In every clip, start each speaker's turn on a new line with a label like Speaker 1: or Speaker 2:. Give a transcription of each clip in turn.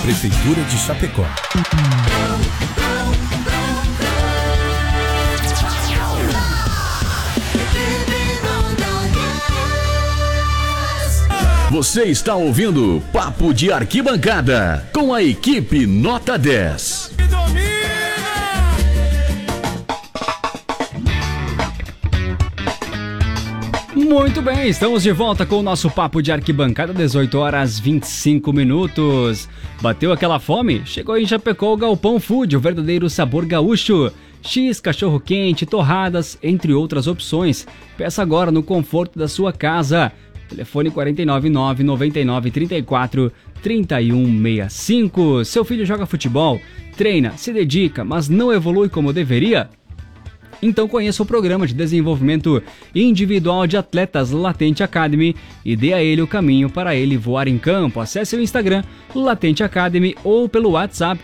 Speaker 1: Prefeitura de Chapecó. Você está ouvindo Papo de Arquibancada com a equipe Nota 10.
Speaker 2: Muito bem, estamos de volta com o nosso Papo de Arquibancada, 18 horas 25 minutos. Bateu aquela fome? Chegou em Chapecó o Galpão Food, o verdadeiro sabor gaúcho. X, cachorro-quente, torradas, entre outras opções. Peça agora no conforto da sua casa. Telefone 499-9934-3165. Seu filho joga futebol, treina, se dedica, mas não evolui como deveria? Então conheça o programa de desenvolvimento individual de atletas Latente Academy e dê a ele o caminho para ele voar em campo. Acesse o Instagram Latente Academy ou pelo WhatsApp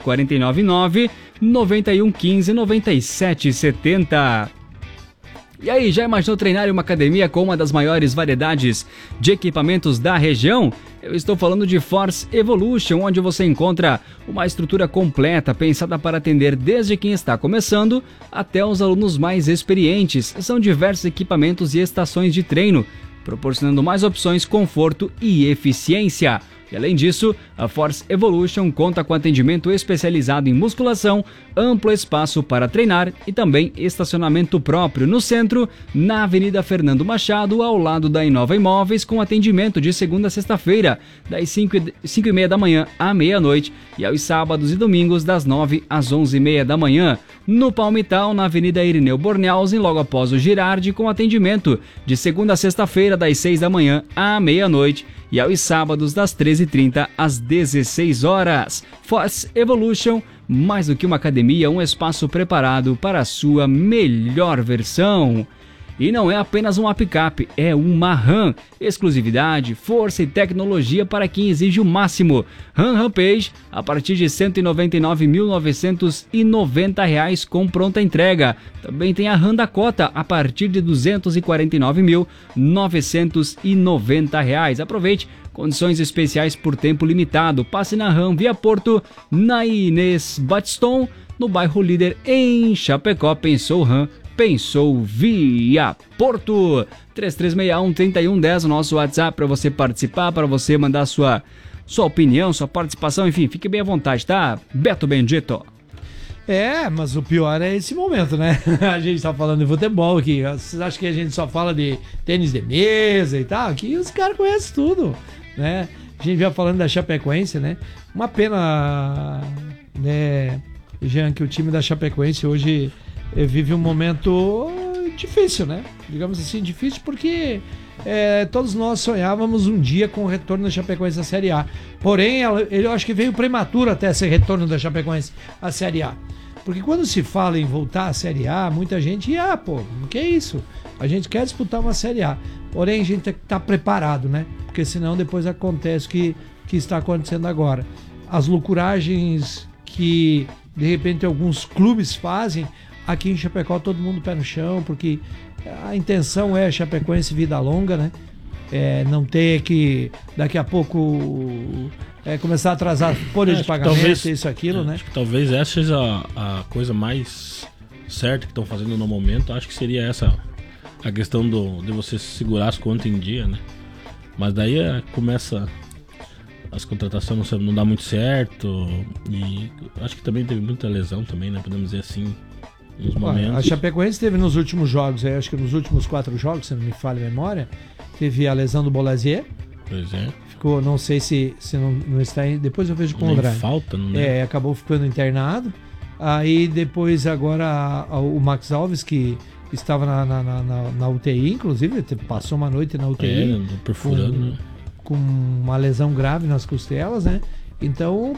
Speaker 2: 499-9115-9770. E aí, já imaginou treinar em uma academia com uma das maiores variedades de equipamentos da região? Eu estou falando de Force Evolution, onde você encontra uma estrutura completa pensada para atender desde quem está começando até os alunos mais experientes. São diversos equipamentos e estações de treino, proporcionando mais opções, conforto e eficiência. E além disso, a Force Evolution conta com atendimento especializado em musculação, amplo espaço para treinar e também estacionamento próprio no centro, na Avenida Fernando Machado, ao lado da Inova Imóveis, com atendimento de segunda a sexta-feira, das 5h30 da manhã à meia-noite e aos sábados e domingos, das 9 às 11h30 da manhã. No Palmital, na Avenida Irineu Bornhausen, logo após o Girardi, com atendimento de segunda a sexta-feira, das 6 da manhã à meia-noite e aos sábados das 13h30 às 16 horas. Force Evolution, mais do que uma academia, um espaço preparado para a sua melhor versão. E não é apenas uma picape, é uma RAM. Exclusividade, força e tecnologia para quem exige o máximo. RAM Rampage a partir de R$ 199.990 com pronta entrega. Também tem a RAM Dakota a partir de R$ 249.990. Aproveite condições especiais por tempo limitado. Passe na RAM Via Porto, na Inês Batistone, no bairro Líder em Chapecó. Pensou RAM? Pensou Via Porto. 3361-3110, o nosso WhatsApp para você participar, para você mandar sua opinião, sua participação, enfim, fique bem à vontade, tá? Beto Bendito.
Speaker 3: Mas o pior é esse momento, né? A gente tá falando de futebol aqui. Vocês acham que a gente só fala de tênis de mesa e tal? Aqui os caras conhecem tudo, né? A gente já falando da Chapecoense, né? Uma pena, né, Jean, que o time da Chapecoense hoje vive um momento difícil, né? Digamos assim, difícil porque todos nós sonhávamos um dia com o retorno da Chapecoense à Série A. Porém, eu acho que veio prematuro até esse retorno da Chapecoense à Série A. Porque quando se fala em voltar à Série A, muita gente, que é isso? A gente quer disputar uma Série A. Porém, a gente tem que estar preparado, né? Porque senão depois acontece o que está acontecendo agora. As loucuragens que, de repente, alguns clubes fazem. Aqui em Chapecó todo mundo pé no chão, porque a intenção é Chapecoense vida longa, né? Não ter que daqui a pouco começar a atrasar folha de pagamento, talvez, isso, aquilo, né?
Speaker 4: Acho que talvez essa seja a coisa mais certa que estão fazendo no momento. Acho que seria essa a questão de você segurar as contas em dia, né? Mas daí começa as contratações não dá muito certo e acho que também teve muita lesão também, né? Podemos dizer assim.
Speaker 3: A Chapecoense teve nos últimos jogos, acho que nos últimos 4 jogos, se não me falha a memória, teve a lesão do Bolazier.
Speaker 4: Pois é.
Speaker 3: Ficou, não sei se não está aí, depois eu vejo com o André.
Speaker 4: Falta, não é?
Speaker 3: Acabou ficando internado. Aí depois agora o Max Alves, que estava na UTI, inclusive, passou uma noite na UTI.
Speaker 4: Perfurando, né?
Speaker 3: Com uma lesão grave nas costelas, né? Então,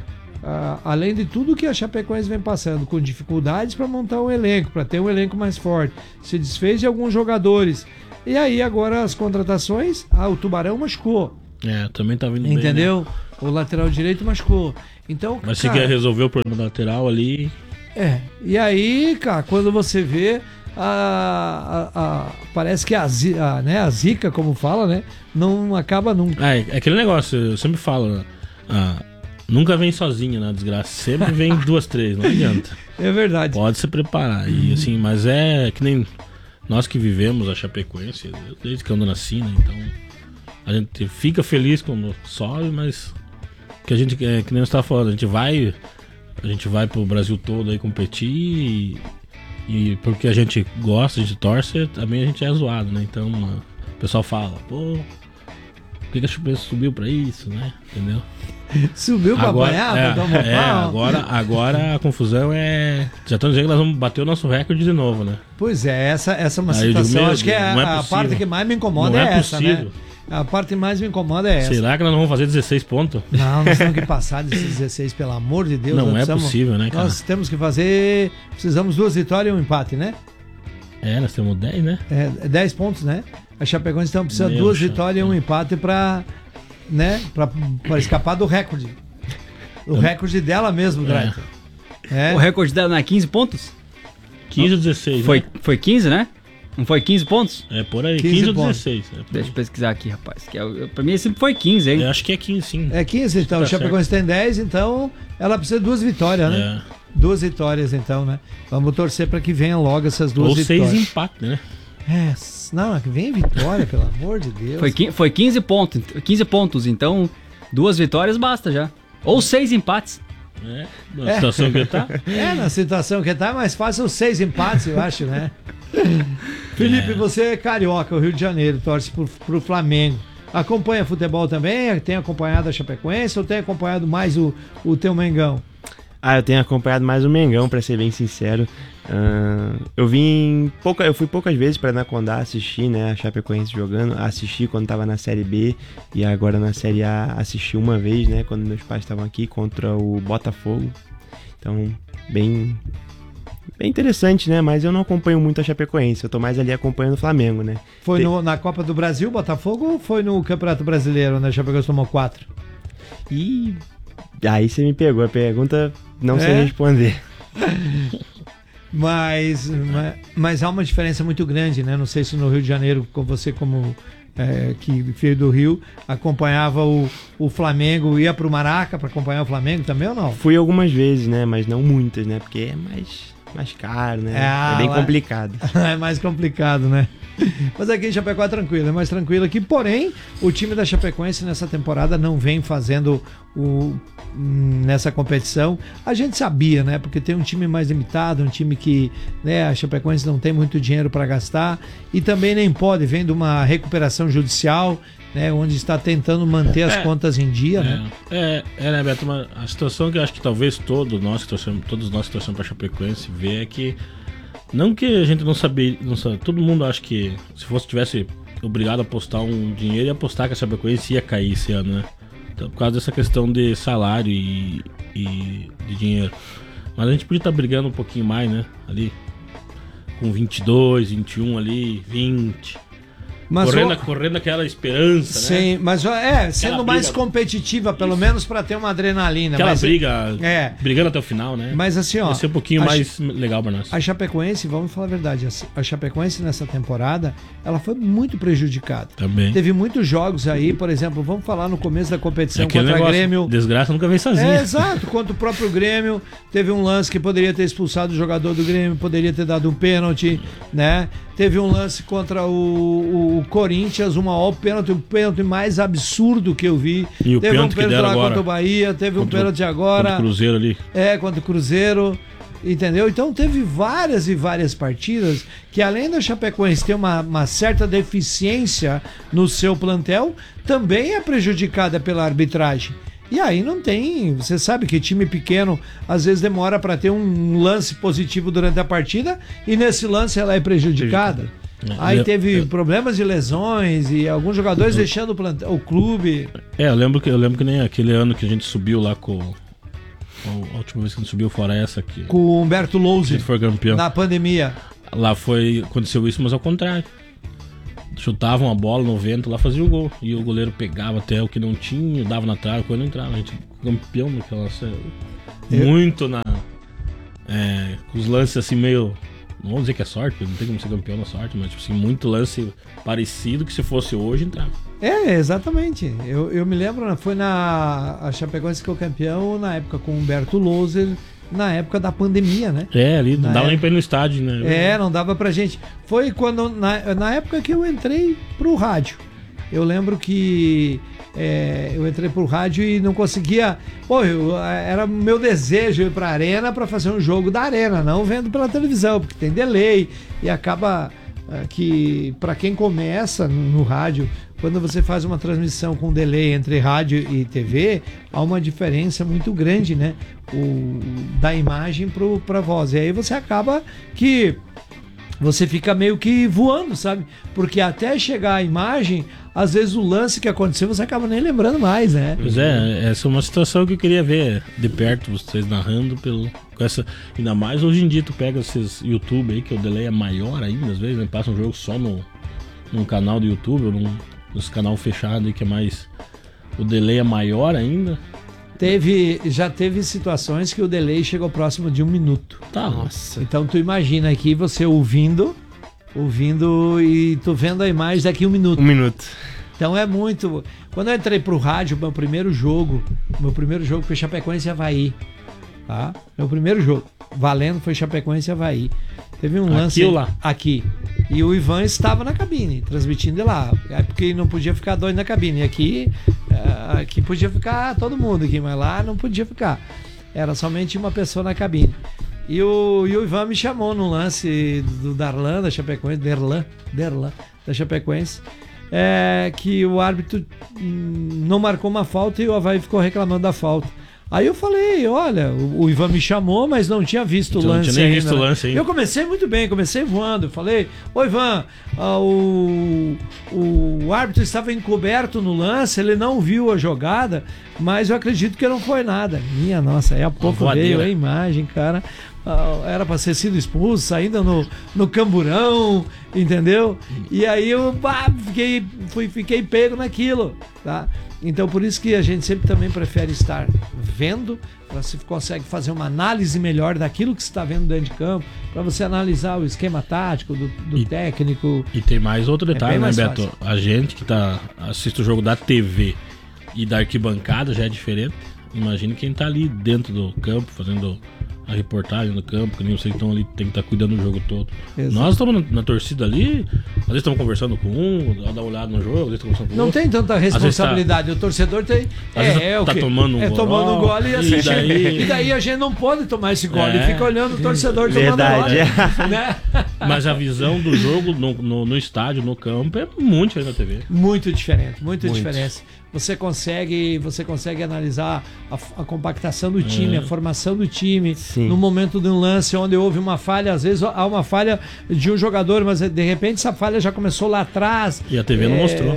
Speaker 3: além de tudo que a Chapecoense vem passando, com dificuldades para montar um elenco, para ter um elenco mais forte, se desfez de alguns jogadores. E aí agora as contratações, o Tubarão machucou.
Speaker 4: Também tá vindo
Speaker 3: entendeu?
Speaker 4: Bem, né?
Speaker 3: O lateral direito machucou. Então,
Speaker 4: mas se quer resolver o problema lateral ali...
Speaker 3: E aí, cara, quando você vê, parece que a zica, como fala, né? Não acaba nunca.
Speaker 4: É aquele negócio, eu sempre falo, nunca vem sozinha na desgraça. Sempre vem 2, 3, não adianta.
Speaker 3: É verdade.
Speaker 4: Pode se preparar. E assim, mas é que nem nós que vivemos a Chapecoense, desde que eu ando na Sina, então a gente fica feliz quando sobe, mas que a gente, que nem eu estava falando, a gente vai pro Brasil todo aí competir e porque a gente gosta, a gente torce, também a gente é zoado, né? Então o pessoal fala, pô, por que a Chapecoense subiu pra isso, né? Entendeu?
Speaker 3: Subiu pra apanhar, pra dar uma pau.
Speaker 4: Agora a confusão é... Já estão dizendo que nós vamos bater o nosso recorde de novo, né?
Speaker 3: Pois é, essa é uma
Speaker 4: Aí eu
Speaker 3: situação.
Speaker 4: digo,
Speaker 3: Acho que a parte que mais me incomoda
Speaker 4: Não
Speaker 3: é essa,
Speaker 4: possível.
Speaker 3: né? A parte que mais me incomoda é essa.
Speaker 4: Será que nós não vamos fazer 16 pontos?
Speaker 3: Não, nós temos que passar desses 16, pelo amor de Deus.
Speaker 4: Não é possível, né, cara?
Speaker 3: Nós temos que fazer... Precisamos 2 vitórias e um empate, né?
Speaker 4: Nós temos 10, né?
Speaker 3: 10 pontos, né? A Chapecoense então precisa 2 vitórias e um empate pra escapar do recorde. O recorde dela mesmo, Draito.
Speaker 2: O recorde dela não é 15 pontos?
Speaker 4: 15 ou 16,
Speaker 2: Foi 15, né? Não foi 15 pontos?
Speaker 4: É por aí, 15 ou 16.
Speaker 2: Deixa eu pesquisar aqui, rapaz. Pra mim sempre foi 15, hein?
Speaker 4: Eu acho que é 15, sim.
Speaker 3: É 15, então.
Speaker 4: Tá
Speaker 3: O Chapecoense tem 10, então ela precisa de 2 vitórias, né? 2 vitórias, então, né? Vamos torcer pra que venham logo essas 2 vitórias.
Speaker 4: Ou 6 empates, né?
Speaker 3: Não, que vem vitória, pelo amor de Deus.
Speaker 2: Foi 15 pontos, então 2 vitórias basta já. Ou 6 empates.
Speaker 4: Na situação que tá.
Speaker 3: Na situação que tá, é mais fácil 6 empates, eu acho, né? Felipe, você é carioca, o Rio de Janeiro, torce pro Flamengo. Acompanha futebol também? Tem acompanhado a Chapecoense ou tem acompanhado mais o teu Mengão?
Speaker 5: Eu tenho acompanhado mais o Mengão, pra ser bem sincero. Eu fui poucas vezes para Anaconda assistir, né, a Chapecoense jogando, assisti quando tava na Série B e agora na Série A assisti uma vez, né, quando meus pais estavam aqui contra o Botafogo. Então, bem interessante, né, mas eu não acompanho muito a Chapecoense, eu tô mais ali acompanhando o Flamengo, né.
Speaker 3: Foi na Copa do Brasil, Botafogo, ou foi no Campeonato Brasileiro, né, a Chapecoense tomou 4?
Speaker 5: E aí você me pegou, a pergunta não sei responder.
Speaker 3: Mas há uma diferença muito grande, né? Não sei se no Rio de Janeiro, com você como que filho do Rio, acompanhava o Flamengo, ia pro Maraca para acompanhar o Flamengo também ou não?
Speaker 5: Fui algumas vezes, né? Mas não muitas, né? Porque é mais caro, né? É bem complicado.
Speaker 3: É mais complicado, né? Mas aqui em Chapecó é tranquilo, é mais tranquilo aqui. Porém, o time da Chapecoense nessa temporada não vem fazendo nessa competição. A gente sabia, né? Porque tem um time mais limitado, um time que, né, a Chapecoense não tem muito dinheiro para gastar e também nem pode, vem de uma recuperação judicial, né? Onde está tentando manter as contas em dia, né?
Speaker 4: Né, Beto? A situação que eu acho que talvez todos nós que torcemos para Chapecoense vê é que não que a gente não sabia, todo mundo acha que se tivesse obrigado a apostar um dinheiro e apostar que a Chapecoense ia cair esse ano, né? Então, por causa dessa questão de salário e de dinheiro. Mas a gente podia estar brigando um pouquinho mais, né? Ali com 22, 21 ali, 20. Mas correndo aquela esperança,
Speaker 3: sim,
Speaker 4: né?
Speaker 3: Mas sendo mais competitiva, pelo menos para ter uma adrenalina.
Speaker 4: Aquela briga, brigando até o final, né?
Speaker 3: Mas assim, ó,
Speaker 4: vai ser um pouquinho mais legal para nós.
Speaker 3: A Chapecoense, vamos falar a verdade, a Chapecoense nessa temporada, ela foi muito prejudicada.
Speaker 4: Também.
Speaker 3: Teve muitos jogos aí, por exemplo, vamos falar no começo da competição contra o Grêmio.
Speaker 4: Desgraça nunca vem sozinha.
Speaker 3: Exato, contra o próprio Grêmio, teve um lance que poderia ter expulsado o jogador do Grêmio, poderia ter dado um pênalti, né? Teve um lance contra o Corinthians, o pênalti mais absurdo que eu vi.
Speaker 4: E o
Speaker 3: teve um pênalti lá
Speaker 4: agora,
Speaker 3: contra o Bahia, teve um pênalti agora.
Speaker 4: Contra o Cruzeiro ali.
Speaker 3: Contra o Cruzeiro, entendeu? Então teve várias e várias partidas que, além da Chapecoense ter uma certa deficiência no seu plantel, também é prejudicada pela arbitragem. E aí não tem, você sabe que time pequeno às vezes demora para ter um lance positivo durante a partida e nesse lance ela é prejudicada. Aí teve problemas de lesões e alguns jogadores deixando o clube.
Speaker 4: Eu lembro que nem aquele ano que a gente subiu lá com a última vez que a gente subiu fora essa aqui.
Speaker 3: Com o Humberto Lousi.
Speaker 4: A gente foi campeão.
Speaker 3: Na pandemia.
Speaker 4: Lá aconteceu isso, mas ao contrário. Chutavam a bola no vento, lá fazia o gol. E o goleiro pegava até o que não tinha, dava na trave, quando não entrava. A gente campeão daquela série. Muito com os lances assim meio Não vamos dizer que é sorte, porque não tem como ser campeão na sorte, mas tipo assim, muito lance parecido que se fosse hoje entrava.
Speaker 3: Exatamente. Eu me lembro, foi a Chapecoense ficou campeão na época com o Humberto Loser, na época da pandemia, né?
Speaker 4: Ali não dava nem pra ir no estádio, né?
Speaker 3: Não dava pra gente. Foi quando, na época que eu entrei pro rádio. Eu lembro que eu entrei pro rádio e não conseguia. Era meu desejo ir pra arena pra fazer um jogo da arena, não vendo pela televisão, porque tem delay e acaba que, pra quem começa no rádio, quando você faz uma transmissão com delay entre rádio e TV, há uma diferença muito grande, né? Da imagem pra voz. E aí você acaba que você fica meio que voando, sabe? Porque até chegar a imagem, às vezes o lance que aconteceu você acaba nem lembrando mais, né?
Speaker 4: Pois essa é uma situação que eu queria ver de perto, vocês narrando com essa. Ainda mais hoje em dia tu pega esses YouTube aí, que o delay é maior ainda, às vezes, né? Passa um jogo só num canal do YouTube, ou nesse canal fechado aí que é mais. O delay é maior ainda.
Speaker 3: Já teve situações que o delay chegou próximo de 1 minuto.
Speaker 4: Tá, nossa.
Speaker 3: Então tu imagina aqui você ouvindo e tu vendo a imagem daqui 1 minuto.
Speaker 5: 1 minuto.
Speaker 3: Então é muito. Quando eu entrei pro rádio, meu primeiro jogo foi Chapecoense e Avaí. Tá? Meu primeiro jogo valendo foi Chapecoense e Avaí. Teve um lance aqui. E o Ivan estava na cabine, transmitindo de lá. É porque não podia ficar dois na cabine. E aqui podia ficar todo mundo aqui, mas lá não podia ficar. Era somente uma pessoa na cabine. E o Ivan me chamou no lance do Darlan, da Chapecoense, Derlan, da Chapecoense, que o árbitro não marcou uma falta e o Avaí ficou reclamando da falta. Aí eu falei, olha, o Ivan me chamou, mas não tinha visto o lance ainda. Não tinha nem visto o lance ainda. Eu comecei muito bem, comecei voando. Falei, ô Ivan, o árbitro estava encoberto no lance, ele não viu a jogada, mas eu acredito que não foi nada. Minha nossa, aí a pouco veio a imagem, cara. Era para ter sido expulso, ainda no camburão, entendeu? E aí eu fiquei pego naquilo, tá? Então por isso que a gente sempre também prefere estar vendo, para você consegue fazer uma análise melhor daquilo que você está vendo dentro de campo, para você analisar o esquema tático do técnico.
Speaker 4: E tem mais outro detalhe, né, Beto? Fácil. A gente que assiste o jogo da TV e da arquibancada já é diferente. Imagina quem tá ali dentro do campo, fazendo a reportagem no campo, que nem vocês estão ali, tem que estar cuidando do jogo todo. Exato. Nós estamos na torcida ali, às vezes estamos conversando com dá uma olhada no jogo, às vezes estamos conversando com
Speaker 3: outro. Não tem tanta responsabilidade, o torcedor tem...
Speaker 4: tá tomando um
Speaker 3: gole e daí a gente não pode tomar esse gole, fica olhando o torcedor tomando gole. Né?
Speaker 4: Mas a visão do jogo no estádio, no campo, é muito diferente da TV.
Speaker 3: Muito diferente, muito diferente. Você consegue analisar a compactação do time, a formação do time. Sim. No momento de um lance onde houve uma falha, às vezes há uma falha de um jogador, mas de repente essa falha já começou lá atrás.
Speaker 4: E a TV não mostrou.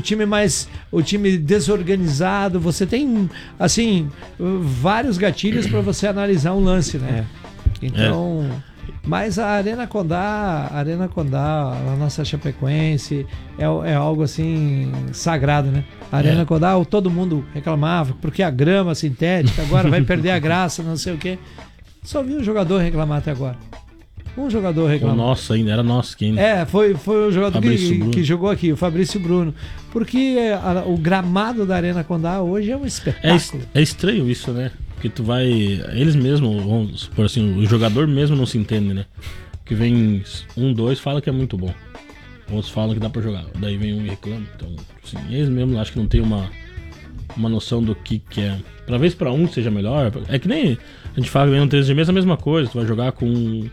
Speaker 3: O time desorganizado, você tem assim vários gatilhos para você analisar um lance, né? Então, mas a Arena Condá, a nossa Chapecoense, é algo assim sagrado, né? A Arena Condá, todo mundo reclamava, porque a grama sintética agora vai perder a graça, não sei o quê. Só vi um jogador reclamar até agora. Um jogador reclamar.
Speaker 4: Nossa, ainda era nosso quem?
Speaker 3: Foi o jogador que jogou aqui, o Fabrício Bruno. Porque o gramado da Arena Condá hoje é um espetáculo.
Speaker 4: É estranho isso, né? Porque tu vai... Eles mesmos, vamos supor assim, o jogador mesmo não se entende, né? Porque vem 2 fala que é muito bom. Outros falam que dá pra jogar. Daí vem um e reclama. Então, assim, eles mesmos acho que não tem uma noção do que é. Talvez pra um seja melhor. É que nem a gente fala que no 13 de mês é a mesma coisa. Tu vai jogar com...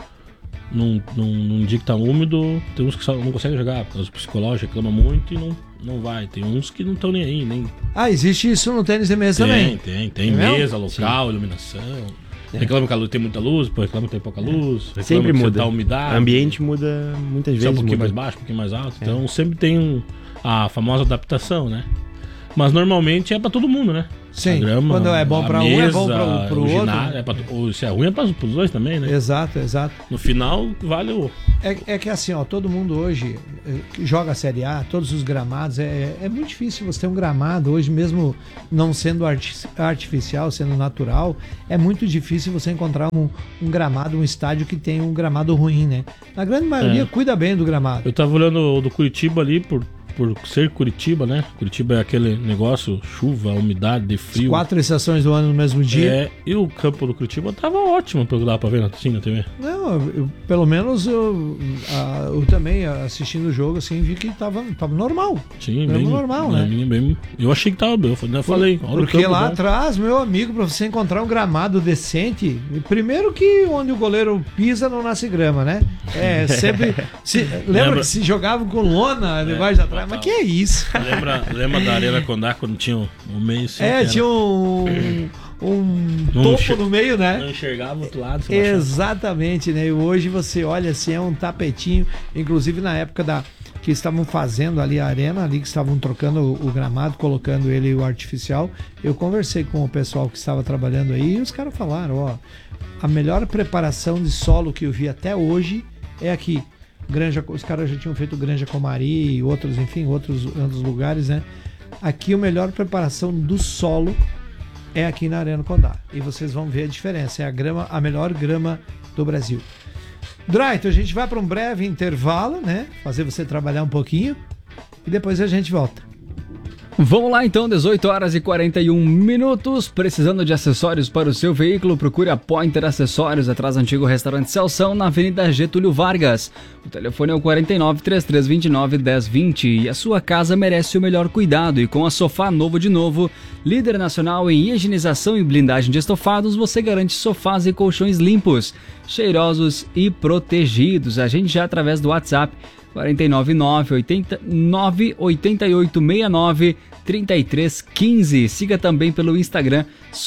Speaker 4: Num dia que tá úmido, tem uns que não conseguem jogar, porque os psicológicos reclamam muito e não vai. Tem uns que não estão nem aí, nem...
Speaker 3: existe isso no tênis de mesa também?
Speaker 4: Tem mesa, local, iluminação. Reclama que a luz tem muita luz, reclama que tem pouca luz.
Speaker 5: Sempre muda.
Speaker 4: A umidade.
Speaker 5: O ambiente muda muitas vezes.
Speaker 4: Um pouquinho mais baixo, um pouquinho mais alto. Então sempre tem a famosa adaptação, né? Mas normalmente é pra todo mundo, né?
Speaker 3: Sim,
Speaker 4: A grama,
Speaker 3: quando é bom
Speaker 4: a
Speaker 3: pra um, é bom pro
Speaker 4: o
Speaker 3: outro.
Speaker 4: ginásio, ou se é ruim é pros dois também, né?
Speaker 3: Exato.
Speaker 4: No final, vale o...
Speaker 3: É que assim, ó, todo mundo hoje que joga a Série A, todos os gramados, é muito difícil você ter um gramado hoje, mesmo não sendo artificial, sendo natural, é muito difícil você encontrar um gramado, um estádio que tem um gramado ruim, né? Na grande maioria cuida bem do gramado.
Speaker 4: Eu tava olhando o do Curitiba ali, por ser Curitiba, né? Curitiba é aquele negócio, chuva, umidade, frio.
Speaker 3: 4 estações do ano no mesmo dia.
Speaker 4: E o campo do Curitiba tava ótimo, pelo que dava pra ver assim na TV.
Speaker 3: Não, pelo menos eu também, assistindo o jogo, assim, vi que tava normal.
Speaker 4: Sim,
Speaker 3: bem normal, né?
Speaker 4: Eu achei que tava bem, eu falei. Olha,
Speaker 3: porque lá
Speaker 4: bom.
Speaker 3: atrás, meu amigo, pra você encontrar um gramado decente, primeiro que onde o goleiro pisa não nasce grama, né? Sempre... lembra que se jogavam com lona debaixo da trás? Mas que é isso?
Speaker 4: Lembra da Arena Condá quando tinha um meio assim?
Speaker 3: Tinha um topo no meio, né?
Speaker 4: Não enxergava o outro lado.
Speaker 3: Exatamente, né? E hoje você olha assim, é um tapetinho. Inclusive na época que estavam fazendo ali a arena, ali que estavam trocando o gramado, colocando ele o artificial, eu conversei com o pessoal que estava trabalhando aí e os caras falaram, ó, a melhor preparação de solo que eu vi até hoje é aqui. Os caras já tinham feito Granja Comari e outros lugares, né? Aqui a melhor preparação do solo é aqui na Arena Condá. E vocês vão ver a diferença. É a melhor grama do Brasil. Draito, a gente vai para um breve intervalo, né? Fazer você trabalhar um pouquinho e depois a gente volta.
Speaker 2: Vamos lá então, 18 horas e 41 minutos. Precisando de acessórios para o seu veículo? Procure a Pointer Acessórios, atrás do antigo restaurante Celção, na Avenida Getúlio Vargas. O telefone é o 49 3329 1020 e a sua casa merece o melhor cuidado. E com a Sofá Novo de Novo, líder nacional em higienização e blindagem de estofados, você garante sofás e colchões limpos, cheirosos e protegidos. A gente já através do WhatsApp 499-8869-3315. Siga também pelo Instagram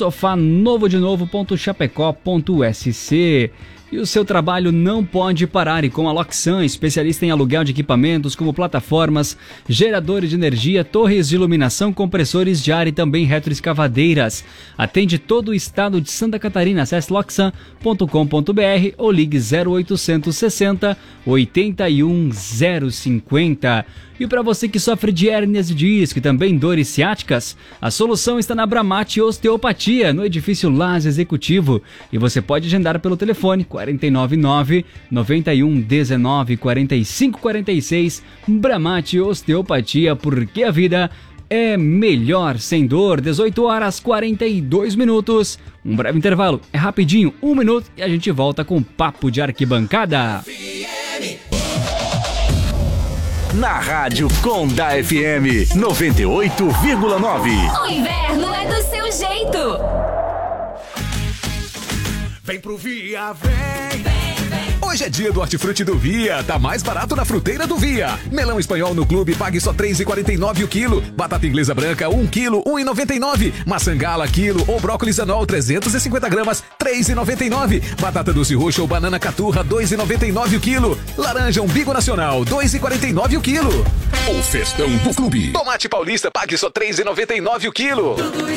Speaker 2: sofanovodenovo.chapecó.sc. E o seu trabalho não pode parar, e com a Loxan, especialista em aluguel de equipamentos como plataformas, geradores de energia, torres de iluminação, compressores de ar e também retroescavadeiras. Atende todo o estado de Santa Catarina. Acesse loxan.com.br ou ligue 0800 60 81 050. E para você que sofre de hérnias de disco e também dores ciáticas, a solução está na Bramate Osteopatia, no edifício Laje Executivo. E você pode agendar pelo telefone 499-9119-4546. Bramate Osteopatia, porque a vida é melhor sem dor. 18 horas 42 minutos. Um breve intervalo, é rapidinho, 1 minuto, e a gente volta com Papo de Arquibancada.
Speaker 1: Na Rádio Condá FM 98,9.
Speaker 6: O inverno é do seu jeito.
Speaker 7: Vem pro Via, vem. Hoje é dia do hortifruti do Via, tá mais barato na fruteira do Via. Melão espanhol no clube, pague só R$ 3,49 o quilo. Batata inglesa branca, 1 quilo, R$ 1,99. Maçã gala, quilo, ou brócolis anol, 350 gramas, R$ 3,99. Batata doce roxa ou banana caturra, R$ 2,99 o quilo. Laranja umbigo nacional, R$ 2,49 o quilo. O festão do clube. Tomate paulista, pague só R$ 3,99 o quilo.
Speaker 6: Tudo